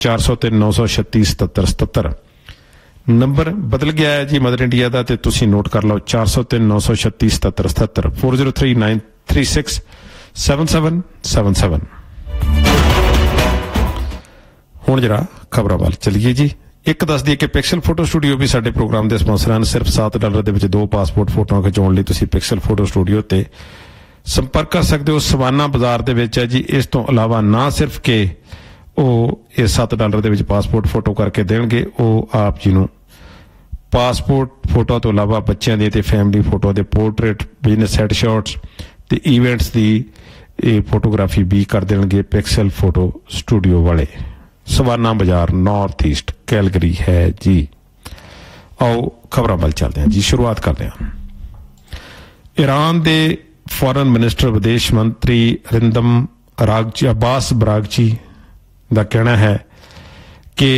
403 936 77 77 number बदल गया है जी मदर इंडिया का, तो तुसी नोट कर लो 403 936 77 77 403 936 7777। हुण जरा खबरां वाल चलीए जी। एक दस दी कि पिक्सल फोटो स्टूडियो भी साडे प्रोग्राम के स्पॉन्सर हैं। सिर्फ $7 दे विच 2 पासपोर्ट फोटोआं खिचाउण लई तुसीं पिक्सल फोटो स्टूडियो ते संपर्क कर सकते हो। सवाना बाजार दे विच है जी। इस तो इलावा ना सिर्फ कि वो इस $7 दे विच पासपोर्ट फोटो करके देणगे, वो आप जी नूं पासपोर्ट फोटो तो इलावा बच्चों दी ते फैमिली फोटो दे पोर्ट्रेट, बिजनेस हेडशॉट्स ते ईवेंट्स की फोटोग्राफी भी कर देणगे पिक्सल फोटो स्टूडियो वाले। सवाना बाजार नॉर्थ ईस्ट कैलगरी है जी। आओ खबरां वल चलते हैं जी। शुरुआत करते हैं। ईरान के फॉरेन मिनिस्टर विदेश मंत्री रिंदम अब्बास बरागची का कहना है कि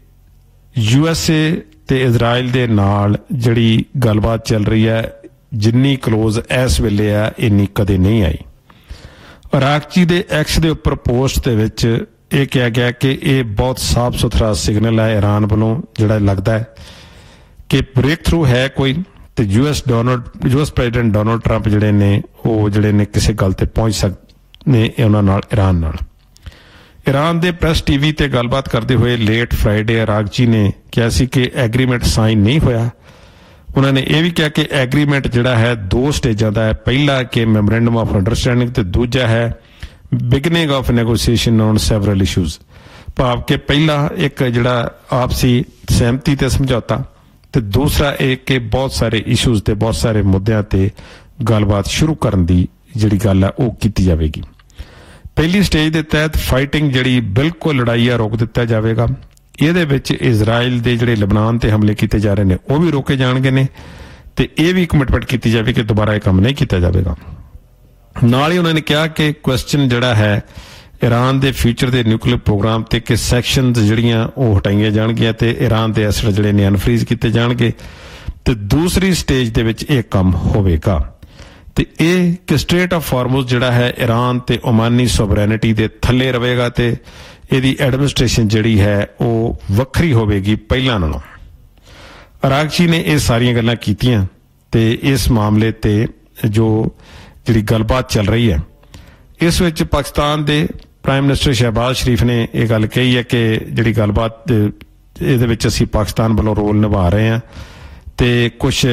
USA ते इजराइल दे नाल जिहड़ी गलबात चल रही है जिन्नी क्लोज इस वेले है इन्नी कदे नहीं आई। बरागची दे एक्स दे उपर पोस्ट दे विच ये कहा गया कि ये बहुत साफ सुथरा सिग्नल है ईरान वालों, जिहड़ा लगता है कि ब्रेक थ्रू है कोई। तो यूएस प्रेजिडेंट डोनाल्ड ट्रंप जिहड़े ने वो जिहड़े ने किसी गल ते पहुंच सकते उन्हां नाल ईरान नाल। ईरान दे प्रेस टीवी ते गलबात करते हुए लेट फ्राइडे अरागची ने कहा सी कि एग्रीमेंट साइन नहीं होया। उन्होंने ये भी कहा कि एग्रीमेंट जिहड़ा है 2 स्टेजां दा है। पहला कि मैमोरेंडम ऑफ अंडरस्टैंडिंग ते दूजा है beginning of negotiation on several issues. भाव के पहला एक जिहड़ा आपसी सहमति ते समझौता, ते दूसरा एक कि बहुत सारे इशूज ते बहुत सारे मुद्दों ते गलबात शुरू करने की जिहड़ी गल है वो की जाएगी। पहली स्टेज के तहत फाइटिंग जिहड़ी बिल्कुल लड़ाई है रोक दिता जाएगा। ਇਹਦੇ ਵਿੱਚ इजराइल ਦੇ ਜਿਹੜੇ ਲਬਨਾਨ ਤੇ ਹਮਲੇ ਕੀਤੇ ਜਾ ਰਹੇ ਨੇ ਉਹ ਵੀ ਰੋਕੇ ਜਾਣਗੇ ਨੇ ਤੇ ਇਹ ਵੀ ਕਮਿਟਮੈਂਟ ਕੀਤੀ ਜਾਵੇ ਕਿ ਦੁਬਾਰਾ ਇਹ ਕੰਮ ਨਹੀਂ ਕੀਤਾ ਜਾਵੇਗਾ। ਨਾਲ ਹੀ ਉਹਨਾਂ ਨੇ ਕਿਹਾ ਕਿ ਕੁਐਸਚਨ ਜਿਹੜਾ ਹੈ ईरान के फ्यूचर के न्यूक्लियर प्रोग्राम ते कि सैक्शनस जिहड़ियां वो हटाइयां जाणगियां ते ईरान के एसिड जिहड़े ने अनफ्रीज किए जाणगे ते दूसरी स्टेज दे विच ये काम होवेगा। ते ये कि स्ट्रेट ऑफ हॉर्मुज़ जिहड़ा है ईरान ते ओमानी सोवरेनिटी दे थल्ले रवेगा ते इहदी एडमिनिस्ट्रेशन जिहड़ी है वो वक्री होवेगी पहलां नालों। अरागची ने ये सारियां गल्लां कीतियां ते इस मामले ते जो जिहड़ी गलबात चल रही है इस विच पाकिस्तान के प्राइम मिनिस्टर शहबाज शरीफ ने यह गल कही है कि जिहड़ी गलबात इहदे विच असीं पाकिस्तान वालों रोल निभा रहे हैं ते कुछ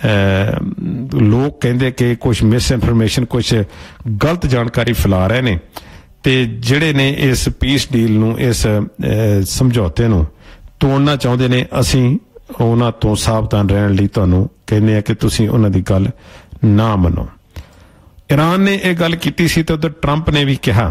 लोग कहंदे कि कुछ मिस इनफॉर्मेशन कुछ गलत जानकारी फैला रहे ने ते जिहड़े ने इस पीस डील नूं इस समझौते नूं तोड़ना चाहुंदे ने। असीं उन्हां तों सावधान रहण लई तुहानूं कहंदे आ कि तुसीं उन्हां दी गल ना मनो। ईरान ने यह गल की सी तो उधर ट्रंप ने भी कहा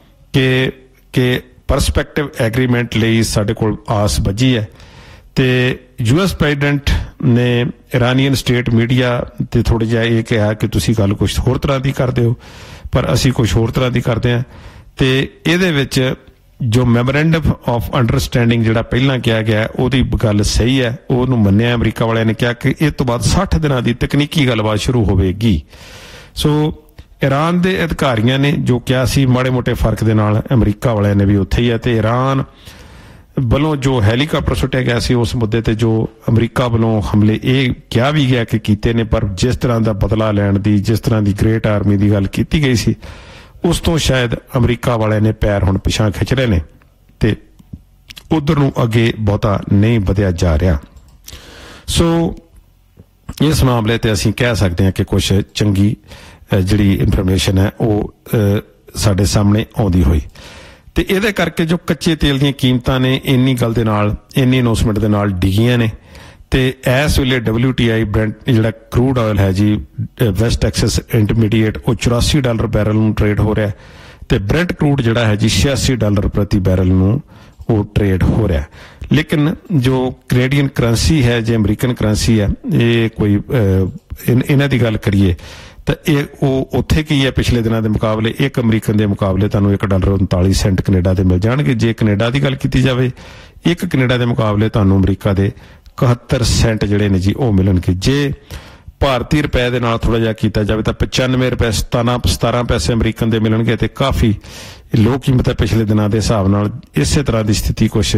कि परसपैक्टिव एग्रीमेंट लई साडे कोल आस बजी है। तो US प्रेजिडेंट ने ईरानियन स्टेट मीडिया ते थोड़ा जिहा ये कहा कि तुसीं गल कुछ होर तरह की करते हो पर असीं कुछ होर तरह की करते हैं। तो इहदे विच जो मैमोरेंडम ऑफ अंडरस्टैंडिंग जिहड़ा पहलां कहा गया उहदी गल सही है, उहनूं मन्निया। अमरीका वालियां ने कहा कि इस तो बाद 60 दिनां की तकनीकी गलबात शुरू होवेगी। सो ईरान के अधिकारियों ने जो क्या सी माड़े मोटे फर्क के नाल अमरीका वाले ने भी उत्थे ही है। तो ईरान वालों जो हैलीकॉप्टर सुटिया गया सी उस मुद्दे ते जो अमरीका वालों हमले ये क्या भी गया कि कीते ने, पर जिस तरह का बदला लैण दी जिस तरह की ग्रेट आर्मी की गल की गई सी उस तो शायद अमरीका वाले ने पैर हुण पिछां खिच रहे ने ते उधर नूं अगे बहुता नहीं वधिया जा रहा। सो इस मामले ते असीं कह सकते हैं कि कुछ चंगी जिहड़ी इनफॉर्मेशन है वो साडे सामने आउंदी होई। ते इहदे करके जो कच्चे तेल दी कीमतां ने इन्नी गल दे नाल इन्नी अनाउंसमेंट दे नाल डिगियां ने। ते इस वेले WTI ब्रेंट जिहड़ा क्रूड ऑयल है जी वेस्ट टैक्सस इंटरमीडिएट वो $84 बैरल नूं ट्रेड हो रहा है। ते ब्रेंट क्रूड जिहड़ा है जी $86 प्रति बैरल नूं वो ट्रेड हो रहा है। लेकिन जो कैनेडियन करंसी है जो अमरीकन करंसी है ये कोई इन्हां दी गल करिए तो ये उत्थे की है पिछले दिनों के मुकाबले एक अमरीकन के मुकाबले तुहानूं $1.39 कनेडा के मिल जाएंगे। जे कनेडा की गल की जाए एक कनेडा के मुकाबले तुहानूं अमरीका के 71 सेंट जिहड़े ने जी वो मिलणगे। जे भारतीय रुपए के नाल थोड़ा जिहा कीता जाए तो 95 रुपए 17 पैसे अमरीकन के मिलणगे। तो काफ़ी लो कीमत है पिछले दिनों के हिसाब नाल। इस तरह की स्थिति कुछ